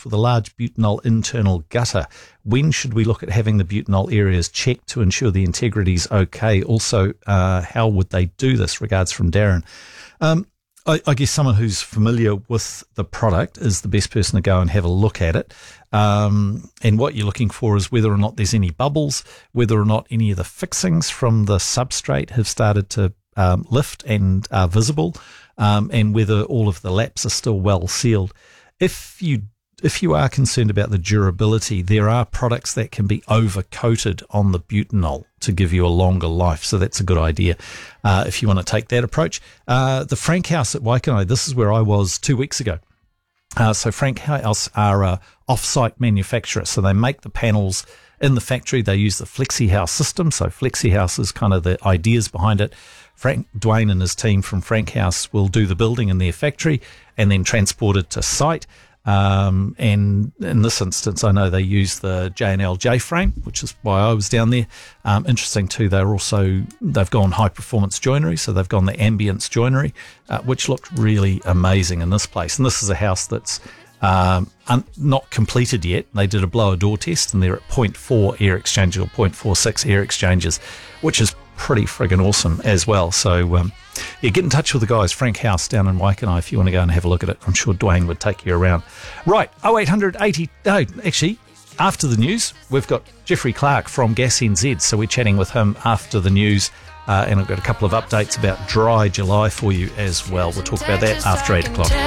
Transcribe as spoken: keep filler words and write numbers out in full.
with a large butanol internal gutter. When should we look at having the butanol areas checked to ensure the integrity is okay? Also, uh, how would they do this? Regards from Darren. Um, I, I guess someone who's familiar with the product is the best person to go and have a look at it. Um, and what you're looking for is whether or not there's any bubbles, whether or not any of the fixings from the substrate have started to um, lift and are visible, um, and whether all of the laps are still well sealed. If you If you are concerned about the durability, there are products that can be over-coated on the butanol to give you a longer life. So that's a good idea uh, if you want to take that approach. Uh, the Frank House at Waikanae, this is where I was two weeks ago. Uh, so Frank House are a off-site manufacturer. So they make the panels in the factory. They use the Flexi House system. So Flexi House is kind of the ideas behind it. Frank Dwayne and his team from Frank House will do the building in their factory and then transport it to site. Um, and in this instance, I know they use the J and L J frame, which is why I was down there. Um, interesting too, they're also, they've gone high performance joinery. So they've gone the ambience joinery, uh, which looked really amazing in this place. And this is a house that's, um, un- not completed yet. They did a blower door test and they're at zero point four air exchanges or zero point four six air exchanges, which is pretty friggin' awesome as well. So, um, yeah, get in touch with the guys, Frank House down in Waikanae, if you want to go and have a look at it. I'm sure Dwayne would take you around. Right, oh eight hundred eighty, no, actually, after the news, we've got Jeffrey Clark from Gas N Z, so we're chatting with him after the news, uh, and I've got a couple of updates about Dry July for you as well. We'll talk about that after eight o'clock.